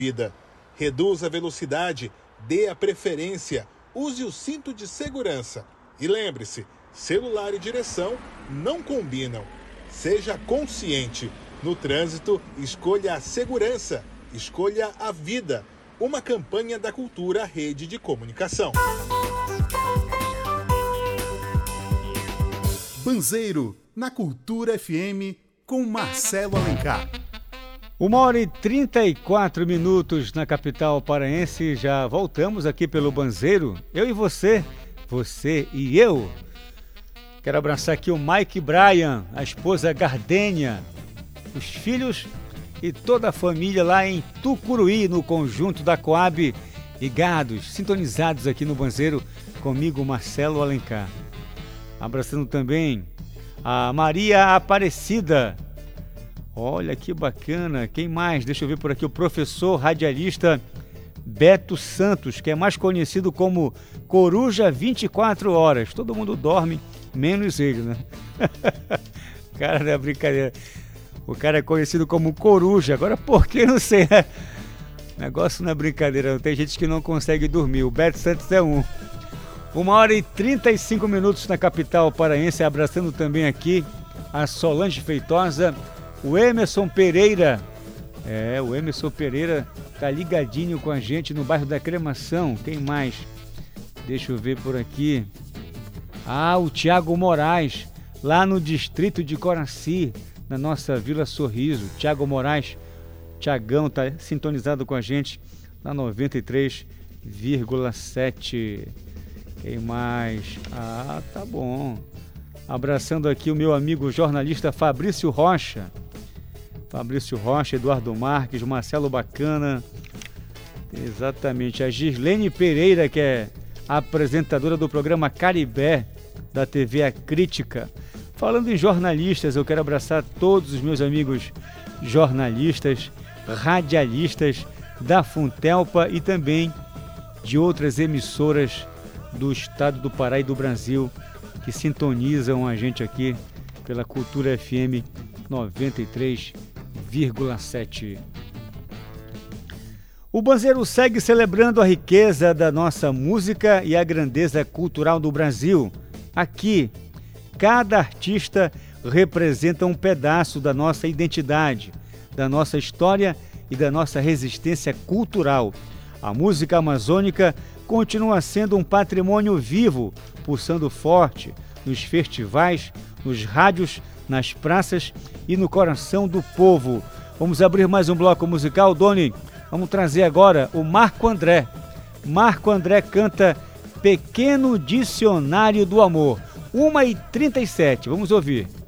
vida. Reduza a velocidade, dê a preferência, use o cinto de segurança. E lembre-se, celular e direção não combinam. Seja consciente. No trânsito, escolha a segurança, escolha a vida. Uma campanha da Cultura Rede de Comunicação. Banzeiro, na Cultura FM, com Marcelo Alencar. 1h34 na capital paraense. Já voltamos aqui pelo Banzeiro. Eu e você, você e eu. Quero abraçar aqui o Mike Bryan, a esposa Gardênia, os filhos e toda a família lá em Tucuruí, no conjunto da Coab, ligados, sintonizados aqui no Banzeiro, comigo, Marcelo Alencar. Abraçando também a Maria Aparecida. Olha que bacana, quem mais? Deixa eu ver por aqui, o professor radialista Beto Santos, que é mais conhecido como Coruja 24 horas. Todo mundo dorme, menos ele, né? Cara, não é brincadeira. O cara é conhecido como Coruja. Agora, por que? Não sei, né? Negócio não é brincadeira. Tem gente que não consegue dormir. O Beto Santos é um. 1h35 na capital paraense. Abraçando também aqui a Solange Feitosa, o Emerson Pereira. O Emerson Pereira tá ligadinho com a gente no bairro da Cremação. Quem mais? Deixa eu ver por aqui. O Tiago Moraes, lá no distrito de Coraci, na nossa Vila Sorriso. Tiago Moraes, Tiagão, tá sintonizado com a gente na 93,7. Quem mais? Tá bom. Abraçando aqui o meu amigo jornalista Fabrício Rocha. Eduardo Marques, Marcelo Bacana. Exatamente. A Gislene Pereira, que é a apresentadora do programa Caribé, da TV A Crítica. Falando em jornalistas, eu quero abraçar todos os meus amigos jornalistas, radialistas da Funtelpa e também de outras emissoras do estado do Pará e do Brasil que sintonizam a gente aqui pela Cultura FM 93,7. O Banzeiro segue celebrando a riqueza da nossa música e a grandeza cultural do Brasil. Aqui, cada artista representa um pedaço da nossa identidade, da nossa história e da nossa resistência cultural. A música amazônica continua sendo um patrimônio vivo, pulsando forte nos festivais, nos rádios, nas praças e no coração do povo. Vamos abrir mais um bloco musical, Doni. Vamos trazer agora o Marco André. Marco André canta Pequeno Dicionário do Amor. 1h37, vamos ouvir.